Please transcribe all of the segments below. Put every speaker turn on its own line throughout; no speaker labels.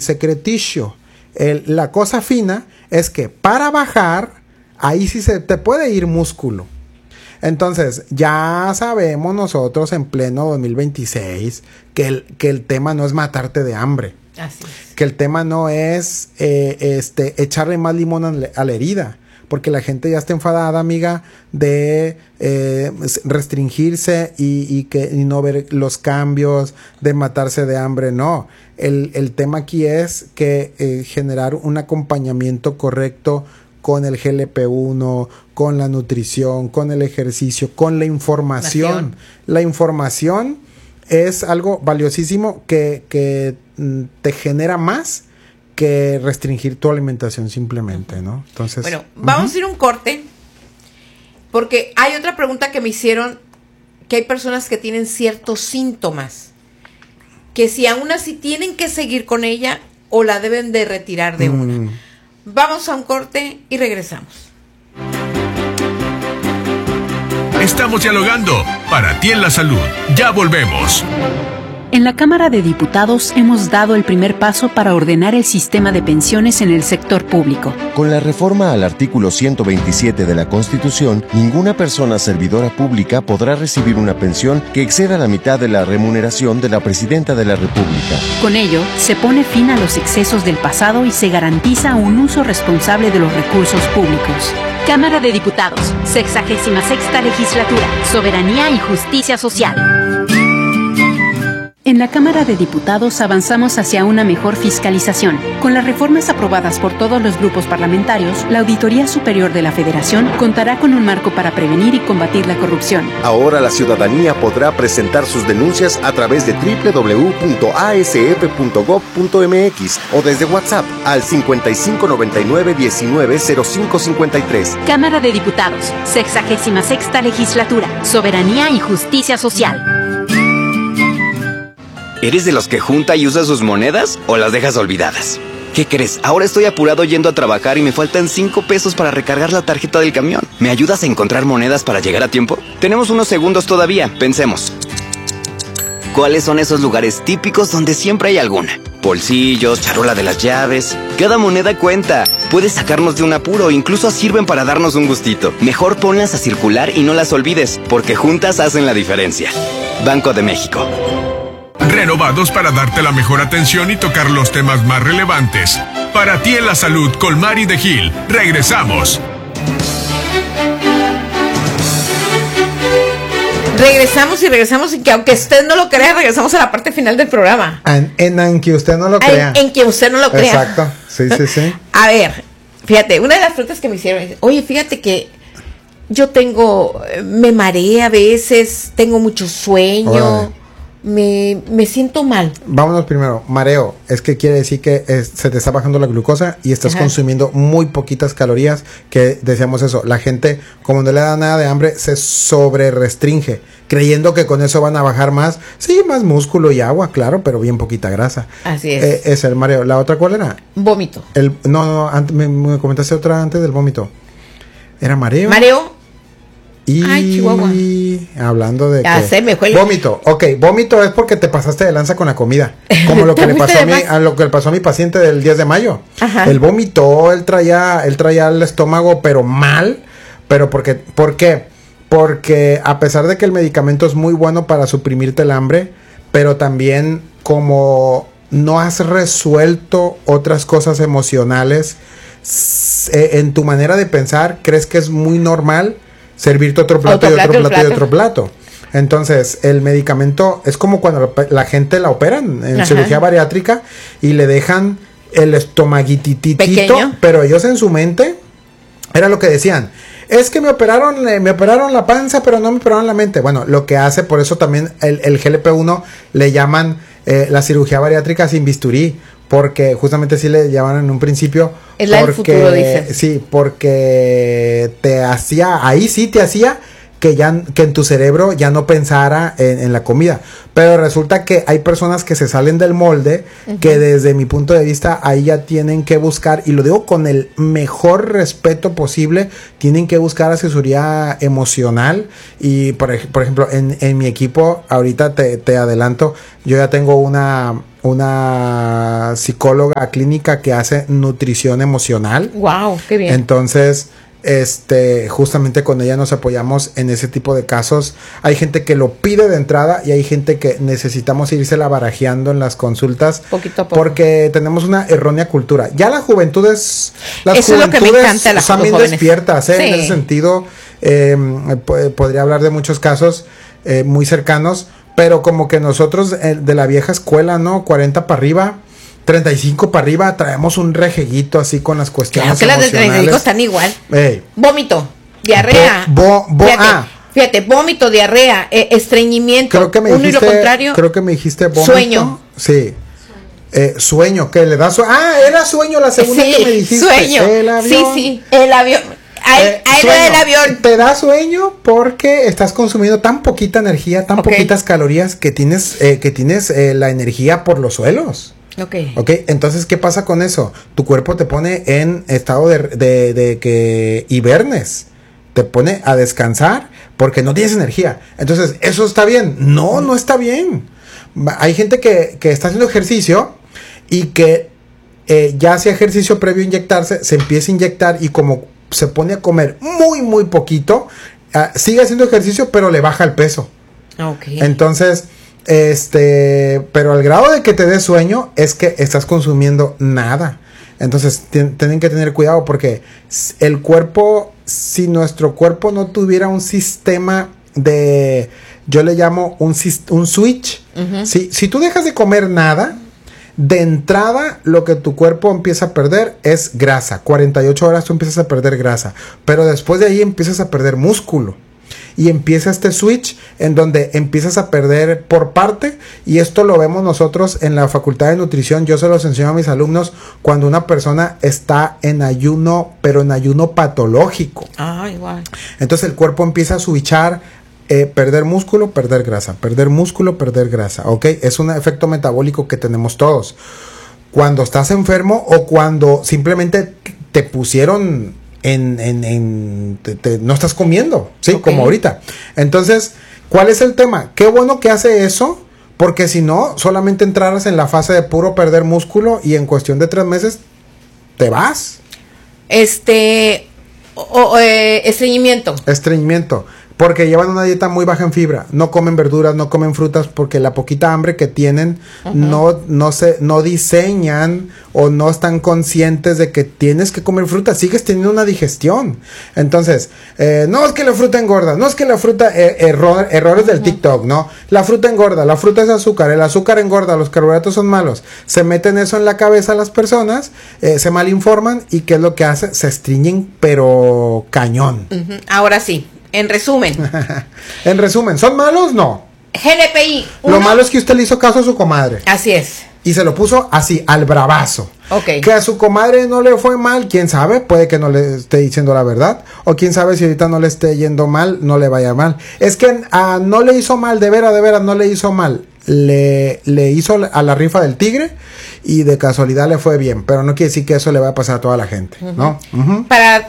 secreticio. La cosa fina es que para bajar, ahí sí se te puede ir músculo. Entonces, ya sabemos nosotros en pleno 2026 que el tema no es matarte de hambre.
Así es.
Que el tema no es echarle más limón a la herida. Porque la gente ya está enfadada, amiga, de restringirse y no ver los cambios, de matarse de hambre. No, el tema aquí es que generar un acompañamiento correcto con el GLP-1, con la nutrición, con el ejercicio, con la información. La información es algo valiosísimo que te genera más que restringir tu alimentación simplemente, ¿no? Entonces,
bueno, vamos a ir a un corte, porque hay otra pregunta que me hicieron, que hay personas que tienen ciertos síntomas, que si aún así tienen que seguir con ella o la deben de retirar de una. Vamos a un corte y regresamos.
Estamos dialogando para ti en la salud. Ya volvemos.
En la Cámara de Diputados hemos dado el primer paso para ordenar el sistema de pensiones en el sector público.
Con la reforma al artículo 127 de la Constitución, ninguna persona servidora pública podrá recibir una pensión que exceda la mitad de la remuneración de la Presidenta de la República.
Con ello, se pone fin a los excesos del pasado y se garantiza un uso responsable de los recursos públicos. Cámara de Diputados, 66ª Legislatura, Soberanía y Justicia Social. En la Cámara de Diputados avanzamos hacia una mejor fiscalización. Con las reformas aprobadas por todos los grupos parlamentarios, la Auditoría Superior de la Federación contará con un marco para prevenir y combatir la corrupción.
Ahora la ciudadanía podrá presentar sus denuncias a través de www.asf.gov.mx o desde WhatsApp al 5599-190553.
Cámara de Diputados, 66ª Legislatura, Soberanía y Justicia Social.
¿Eres de los que junta y usa sus monedas o las dejas olvidadas? ¿Qué crees? Ahora estoy apurado yendo a trabajar y me faltan 5 pesos para recargar la tarjeta del camión. ¿Me ayudas a encontrar monedas para llegar a tiempo? Tenemos unos segundos todavía, pensemos. ¿Cuáles son esos lugares típicos donde siempre hay alguna? Bolsillos, charola de las llaves. Cada moneda cuenta. Puedes sacarnos de un apuro, incluso sirven para darnos un gustito. Mejor ponlas a circular y no las olvides, porque juntas hacen la diferencia. Banco de México.
Renovados para darte la mejor atención y tocar los temas más relevantes. Para ti en la salud con Mari de Gil. Regresamos.
Regresamos y que aunque usted no lo crea, regresamos a la parte final del programa.
En que usted no lo crea.
En que usted no lo crea.
Exacto, sí.
A ver, fíjate, una de las preguntas que me hicieron es, oye, fíjate que yo me mareé a veces, tengo mucho sueño. Me siento mal.
Vámonos primero. Mareo es que quiere decir que se te está bajando la glucosa y estás consumiendo muy poquitas calorías, que decíamos eso. La gente, como no le da nada de hambre, se sobre restringe, creyendo que con eso van a bajar más. Sí, más músculo y agua, claro, pero bien poquita grasa.
Así es.
Es el mareo. ¿La otra cuál era?
Vómito.
No, antes me comentaste otra antes del vómito. ¿Era mareo?
Mareo.
Y
Chihuahua.
Hablando de
vómito.
Vómito es porque te pasaste de lanza con la comida, como lo que le pasó lo que le pasó a mi paciente del 10 de mayo.
Ajá.
Él vomitó, él traía el estómago pero mal, pero ¿por qué? Porque a pesar de que el medicamento es muy bueno para suprimirte el hambre, pero también como no has resuelto otras cosas emocionales en tu manera de pensar, crees que es muy normal servirte otro plato y otro plato. Entonces, el medicamento es como cuando la gente la operan en cirugía bariátrica y le dejan el estomaguititito, pero ellos en su mente era lo que decían. Es que me operaron la panza, pero no me operaron la mente. Bueno, lo que hace, por eso también el GLP-1 le llaman la cirugía bariátrica sin bisturí, porque justamente sí le llaman en un principio.
Es la del futuro, dice.
Sí, porque te hacía que en tu cerebro ya no pensara en la comida. Pero resulta que hay personas que se salen del molde, que desde mi punto de vista ahí ya tienen que buscar, y lo digo con el mejor respeto posible, tienen que buscar asesoría emocional. Y por ejemplo, en mi equipo, ahorita te adelanto, yo ya tengo una una psicóloga clínica que hace nutrición emocional.
Wow, qué bien.
Entonces, justamente con ella nos apoyamos en ese tipo de casos. Hay gente que lo pide de entrada y hay gente que necesitamos írsela barajeando en las consultas.
Poquito a poco.
Porque tenemos una errónea cultura. Ya las
Eso
juventudes
es lo que me encanta de las
son bien
jóvenes.
despiertas,
Sí.
En ese sentido. Podría hablar de muchos casos muy cercanos, pero como que nosotros de la vieja escuela, ¿no? 40 para arriba, 35 para arriba, traemos un rejeguito así con las cuestiones
Claro que las de
emocionales.
35 están igual.
Ey.
Vómito, diarrea. Fíjate, vómito, diarrea, estreñimiento.
Creo que me
uno y lo
dijiste,
contrario.
creo que me dijiste vómito.
Sueño.
Sí. Sueño, que le da era sueño la segunda que me dijiste.
Sueño.
El avión.
Sí, el avión. Ahí lo del avión.
Te da sueño porque estás consumiendo tan poquita energía, tan poquitas calorías que tienes la energía por los suelos. Ok, entonces, ¿qué pasa con eso? Tu cuerpo te pone en estado de que hibernes. Te pone a descansar porque no tienes energía. Entonces, ¿eso está bien? No, no está bien. Hay gente que está haciendo ejercicio y que ya hacía ejercicio previo a inyectarse, se empieza a inyectar y como se pone a comer muy, muy poquito, sigue haciendo ejercicio, pero le baja el peso.
Okay.
Entonces, pero al grado de que te dé sueño, es que estás consumiendo nada. Entonces, tienen que tener cuidado porque el cuerpo, si nuestro cuerpo no tuviera un sistema yo le llamo un switch. Uh-huh. Si tú dejas de comer nada, de entrada lo que tu cuerpo empieza a perder es grasa. 48 horas tú empiezas a perder grasa, pero después de ahí empiezas a perder músculo. Y empieza este switch en donde empiezas a perder por parte, y esto lo vemos nosotros en la Facultad de Nutrición. Yo se los enseño a mis alumnos cuando una persona está en ayuno, pero en ayuno patológico.
Igual.
Entonces el cuerpo empieza a switchar, perder músculo, perder grasa, perder músculo, perder grasa, ¿ok? Es un efecto metabólico que tenemos todos. Cuando estás enfermo o cuando simplemente te pusieron no estás comiendo, ¿sí? Okay. Como ahorita. Entonces, ¿cuál es el tema? Qué bueno que hace eso, porque si no, solamente entraras en la fase de puro perder músculo y en cuestión de 3 meses te vas. Estreñimiento. Porque llevan una dieta muy baja en fibra, no comen verduras, no comen frutas, porque la poquita hambre que tienen, uh-huh, no diseñan o no están conscientes de que tienes que comer fruta, sigues teniendo una digestión. Entonces, no es que la fruta engorda, no es que la fruta, errores del TikTok, ¿no? La fruta engorda, la fruta es azúcar, el azúcar engorda, los carbohidratos son malos. Se meten eso en la cabeza a las personas, se malinforman y ¿qué es lo que hace? Se estreñen, pero cañón.
Uh-huh. Ahora sí. En resumen.
En resumen, ¿son malos? No.
GLP-1.
Lo malo es que usted le hizo caso a su comadre.
Así es.
Y se lo puso así, al bravazo.
Ok.
Que a su comadre no le fue mal, quién sabe, puede que no le esté diciendo la verdad. O quién sabe si ahorita no le esté yendo mal, no le vaya mal. Es que no le hizo mal, de veras, no le hizo mal. Le hizo a la rifa del tigre y de casualidad le fue bien. Pero no quiere decir que eso le va a pasar a toda la gente, uh-huh, ¿no? Uh-huh.
Para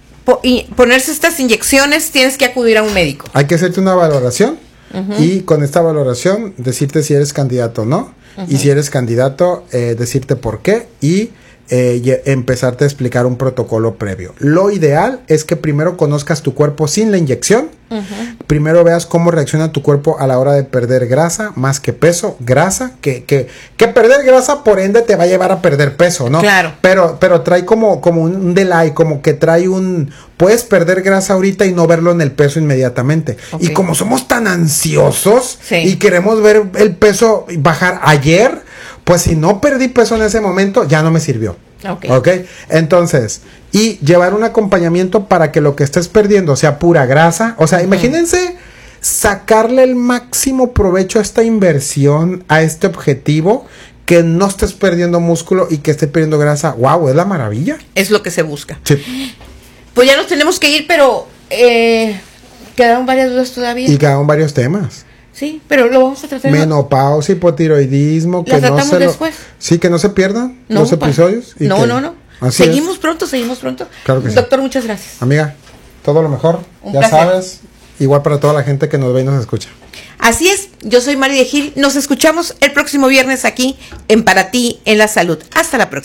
ponerse estas inyecciones tienes que acudir a un médico.
Hay que hacerte una valoración, uh-huh, y con esta valoración decirte si eres candidato o no, uh-huh, y si eres candidato decirte por qué y empezarte a explicar un protocolo previo. Lo ideal es que primero conozcas tu cuerpo sin la inyección, uh-huh, primero veas cómo reacciona tu cuerpo a la hora de perder grasa, más que peso, grasa, que perder grasa por ende te va a llevar a perder peso, ¿no?
Claro.
Pero trae como un delay, como que trae puedes perder grasa ahorita y no verlo en el peso inmediatamente. Okay. Y como somos tan ansiosos, sí, y queremos ver el peso bajar ayer, pues si no perdí peso en ese momento, ya no me sirvió. Ok. Entonces, y llevar un acompañamiento para que lo que estés perdiendo sea pura grasa. O sea, imagínense sacarle el máximo provecho a esta inversión, a este objetivo, que no estés perdiendo músculo y que estés perdiendo grasa. ¡Wow! Es la maravilla.
Es lo que se busca.
Sí.
Pues ya nos tenemos que ir, pero quedaron varias dudas todavía.
Y quedaron varios temas.
Sí, pero lo vamos a tratar.
Menopausia, hipotiroidismo, que no se después. Sí, que no se pierdan los episodios.
Y no. Seguimos pronto.
Claro que sí.
Doctor, muchas gracias.
Amiga, todo lo mejor.
Un
ya
placer.
Sabes, igual para toda la gente que nos ve y nos escucha.
Así es, yo soy Mari de Gil. Nos escuchamos el próximo viernes aquí en Para Ti en la Salud. Hasta la próxima.